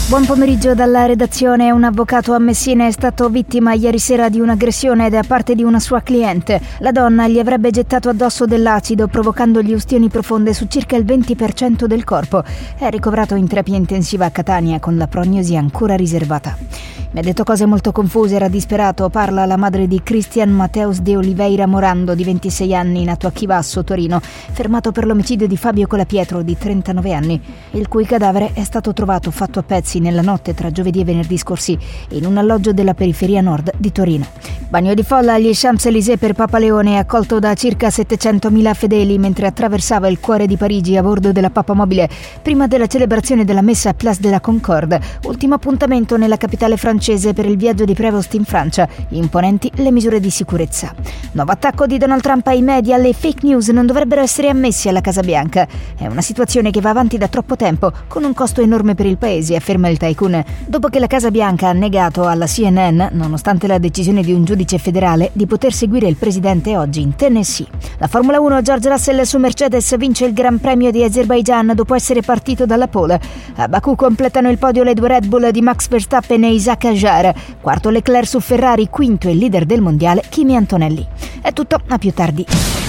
Buon pomeriggio dalla redazione. Un avvocato a Messina è stato vittima ieri sera di un'aggressione da parte di una sua cliente. La donna gli avrebbe gettato addosso dell'acido, provocandogli ustioni profonde su circa il 20% del corpo. È ricoverato in terapia intensiva a Catania con la prognosi ancora riservata. Mi ha detto cose molto confuse, era disperato. Parla la madre di Cristian Mateus de Oliveira Morando, di 26 anni, nato a Chivasso, Torino, fermato per l'omicidio di Fabio Colapietro, di 39 anni, il cui cadavere è stato trovato fatto a pezzi nella notte tra giovedì e venerdì scorsi in un alloggio della periferia nord di Torino. Bagno di folla agli Champs-Élysées per Papa Leone, accolto da circa 700.000 fedeli mentre attraversava il cuore di Parigi a bordo della papamobile prima della celebrazione della messa a Place de la Concorde, ultimo appuntamento nella capitale francese per il viaggio di Prévost in Francia, imponenti le misure di sicurezza. Nuovo attacco di Donald Trump ai media, le fake news non dovrebbero essere ammessi alla Casa Bianca. È una situazione che va avanti da troppo tempo, con un costo enorme per il paese, afferma il tycoon, dopo che la Casa Bianca ha negato alla CNN, nonostante la decisione di un giudice federale, di poter seguire il presidente oggi in Tennessee. La Formula 1, George Russell su Mercedes vince il Gran Premio di Azerbaijan dopo essere partito dalla pole. A Baku completano il podio le due Red Bull di Max Verstappen e Isaac Hadjar, quarto Leclerc su Ferrari, quinto il leader del mondiale Kimi Antonelli. È tutto, a più tardi.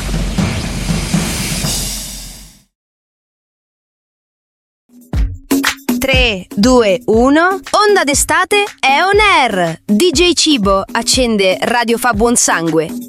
3, 2, 1. Onda d'estate è on air. DJ Cibo accende Radio Fa Buon Sangue.